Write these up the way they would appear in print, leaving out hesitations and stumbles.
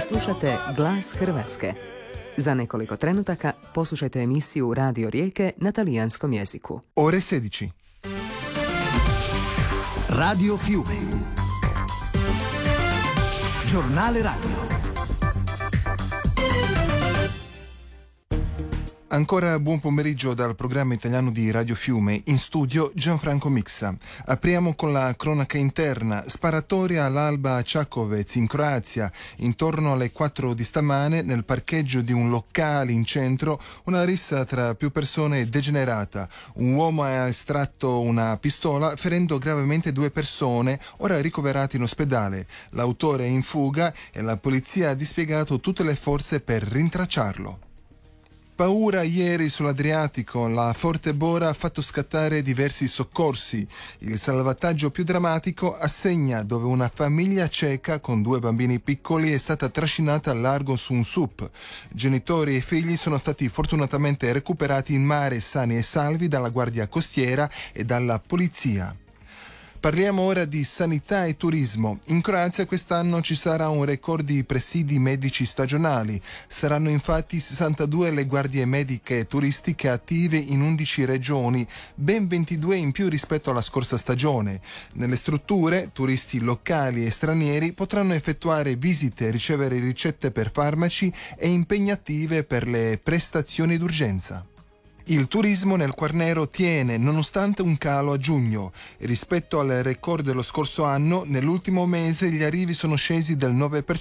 Slušate Glas Hrvatske. Za nekoliko trenutaka poslušajte emisiju Radio Rijeke na talijanskom jeziku. Ore 16. Radio Fiume. Giornale radio. Ancora buon pomeriggio dal programma italiano di Radio Fiume, in studio Gianfranco Mixa. Apriamo con la cronaca interna. Sparatoria all'alba a Čakovec in Croazia. Intorno alle 4 di stamane, nel parcheggio di un locale in centro, una rissa tra più persone è degenerata. Un uomo ha estratto una pistola ferendo gravemente 2 persone, ora ricoverate in ospedale. L'autore è in fuga e la polizia ha dispiegato tutte le forze per rintracciarlo. Paura ieri sull'Adriatico, la forte bora ha fatto scattare diversi soccorsi. Il salvataggio più drammatico a Segna, dove una famiglia ceca con 2 bambini piccoli è stata trascinata al largo su un SUP. Genitori e figli sono stati fortunatamente recuperati in mare sani e salvi dalla Guardia Costiera e dalla polizia. Parliamo ora di sanità e turismo. In Croazia quest'anno ci sarà un record di presidi medici stagionali. Saranno infatti 62 le guardie mediche turistiche attive in 11 regioni, ben 22 in più rispetto alla scorsa stagione. Nelle strutture, turisti locali e stranieri potranno effettuare visite, ricevere ricette per farmaci e impegnative per le prestazioni d'urgenza. Il turismo nel Quarnero tiene, nonostante un calo a giugno. Rispetto al record dello scorso anno, nell'ultimo mese gli arrivi sono scesi del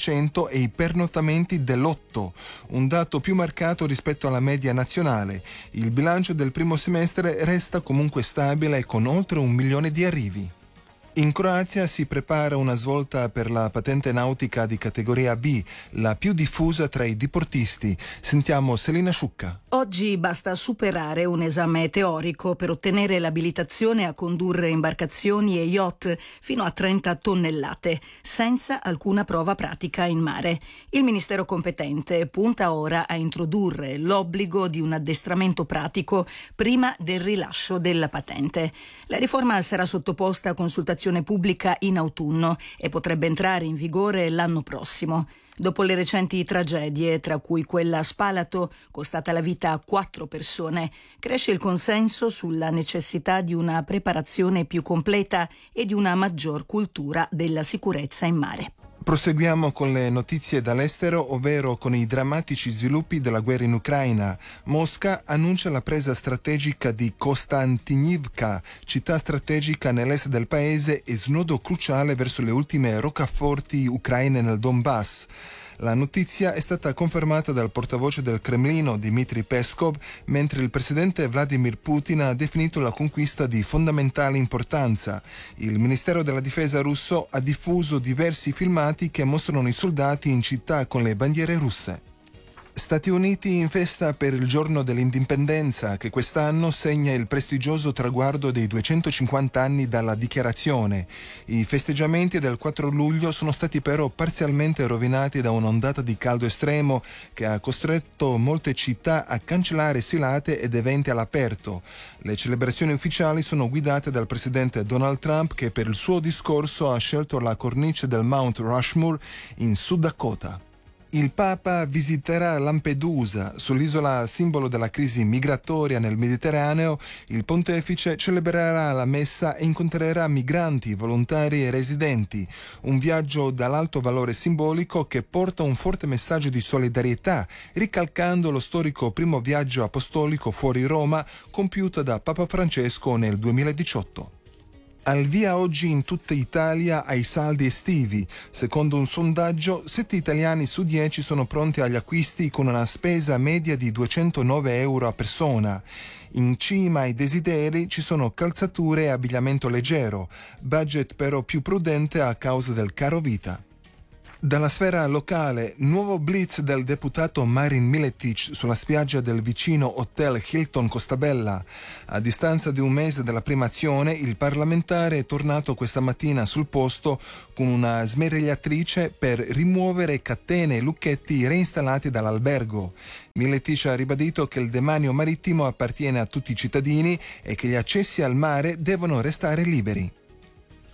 9% e i pernottamenti dell'8%, un dato più marcato rispetto alla media nazionale. Il bilancio del primo semestre resta comunque stabile con oltre 1 milione di arrivi. In Croazia si prepara una svolta per la patente nautica di categoria B, la più diffusa tra i diportisti. Sentiamo Selina Sciucca. Oggi basta superare un esame teorico per ottenere l'abilitazione a condurre imbarcazioni e yacht fino a 30 tonnellate, senza alcuna prova pratica in mare. Il Ministero competente punta ora a introdurre l'obbligo di un addestramento pratico prima del rilascio della patente. La riforma sarà sottoposta a consultazione pubblica in autunno e potrebbe entrare in vigore l'anno prossimo. Dopo le recenti tragedie, tra cui quella a Spalato, costata la vita a 4 persone, cresce il consenso sulla necessità di una preparazione più completa e di una maggior cultura della sicurezza in mare. Proseguiamo con le notizie dall'estero, ovvero con i drammatici sviluppi della guerra in Ucraina. Mosca annuncia la presa strategica di Kostantinivka, città strategica nell'est del paese e snodo cruciale verso le ultime roccaforti ucraine nel Donbass. La notizia è stata confermata dal portavoce del Cremlino, Dmitry Peskov, mentre il presidente Vladimir Putin ha definito la conquista di fondamentale importanza. Il Ministero della Difesa russo ha diffuso diversi filmati che mostrano i soldati in città con le bandiere russe. Stati Uniti in festa per il giorno dell'indipendenza, che quest'anno segna il prestigioso traguardo dei 250 anni dalla dichiarazione. I festeggiamenti del 4 luglio sono stati però parzialmente rovinati da un'ondata di caldo estremo che ha costretto molte città a cancellare sfilate ed eventi all'aperto. Le celebrazioni ufficiali sono guidate dal presidente Donald Trump, che per il suo discorso ha scelto la cornice del Mount Rushmore in Sud Dakota. Il Papa visiterà Lampedusa, sull'isola simbolo della crisi migratoria nel Mediterraneo. Il pontefice celebrerà la messa e incontrerà migranti, volontari e residenti. Un viaggio dall'alto valore simbolico che porta un forte messaggio di solidarietà, ricalcando lo storico primo viaggio apostolico fuori Roma compiuto da Papa Francesco nel 2018. Al via oggi in tutta Italia ai saldi estivi. Secondo un sondaggio, 7 italiani su 10 sono pronti agli acquisti con una spesa media di 209 euro a persona. In cima ai desideri ci sono calzature e abbigliamento leggero, budget però più prudente a causa del caro vita. Dalla sfera locale, nuovo blitz del deputato Marin Miletic sulla spiaggia del vicino Hotel Hilton Costabella. A distanza di un mese dalla prima azione, il parlamentare è tornato questa mattina sul posto con una smerigliatrice per rimuovere catene e lucchetti reinstallati dall'albergo. Miletic ha ribadito che il demanio marittimo appartiene a tutti i cittadini e che gli accessi al mare devono restare liberi.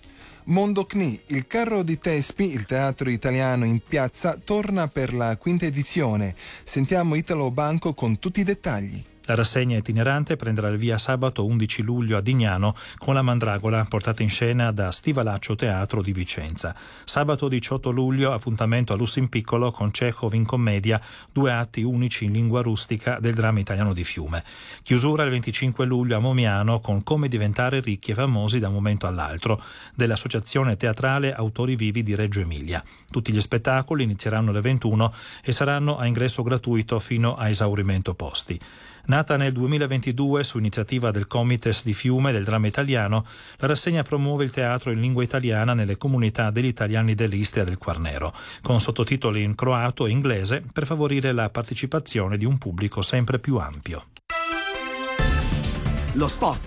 Mondo CNI, il carro di Tespi, il teatro italiano in piazza, torna per la quinta edizione. Sentiamo Italo Banco con tutti i dettagli. La rassegna itinerante prenderà il via sabato 11 luglio a Dignano con La Mandragola, portata in scena da Stivalaccio Teatro di Vicenza. Sabato 18 luglio appuntamento a Lussin Piccolo con Chekhov in commedia, 2 atti unici in lingua rustica del dramma italiano di Fiume. Chiusura il 25 luglio a Momiano con Come diventare ricchi e famosi da un momento all'altro, dell'Associazione Teatrale Autori Vivi di Reggio Emilia. Tutti gli spettacoli inizieranno alle 21 e saranno a ingresso gratuito fino a esaurimento posti. Nata nel 2022 su iniziativa del Comites di Fiume del dramma italiano, la rassegna promuove il teatro in lingua italiana nelle comunità degli italiani dell'Istria e del Quarnero, con sottotitoli in croato e inglese per favorire la partecipazione di un pubblico sempre più ampio. Lo sport.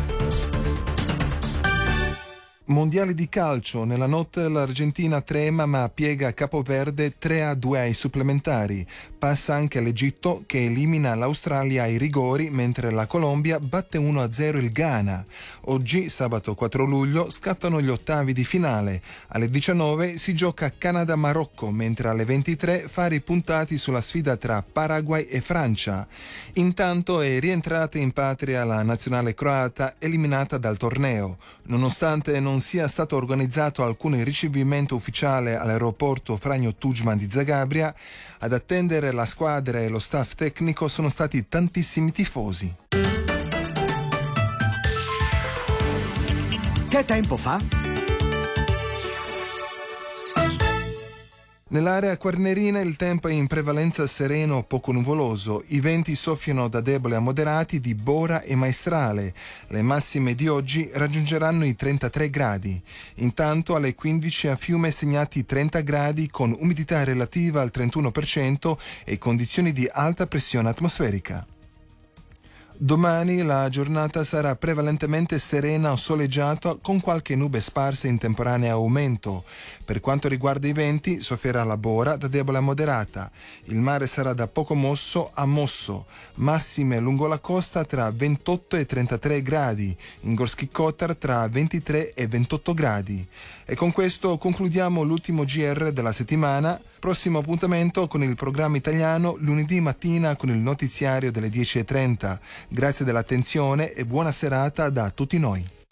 Mondiali di calcio, nella notte l'Argentina trema ma piega Capoverde 3-2 ai supplementari. Passa anche l'Egitto che elimina l'Australia ai rigori mentre la Colombia batte 1-0 il Ghana. Oggi, sabato 4 luglio, scattano gli ottavi di finale. Alle 19 si gioca Canada-Marocco mentre alle 23 fari puntati sulla sfida tra Paraguay e Francia. Intanto è rientrata in patria la nazionale croata eliminata dal torneo. Nonostante non sia stato organizzato alcun ricevimento ufficiale all'aeroporto Franjo Tuđman di Zagabria, ad attendere la squadra e lo staff tecnico sono stati tantissimi tifosi. Che tempo fa? Nell'area quarnerina il tempo è in prevalenza sereno o poco nuvoloso. I venti soffiano da deboli a moderati di Bora e Maestrale. Le massime di oggi raggiungeranno i 33 gradi. Intanto alle 15 a Fiume segnati 30 gradi con umidità relativa al 31% e condizioni di alta pressione atmosferica. Domani la giornata sarà prevalentemente serena o soleggiata con qualche nube sparsa in temporaneo aumento. Per quanto riguarda i venti, soffierà la Bora da debole a moderata. Il mare sarà da poco mosso a mosso. Massime lungo la costa tra 28 e 33 gradi. In Gorski Kotar tra 23 e 28 gradi. E con questo concludiamo l'ultimo GR della settimana. Prossimo appuntamento con il programma italiano lunedì mattina con il notiziario delle 10:30. Grazie dell'attenzione e buona serata da tutti noi.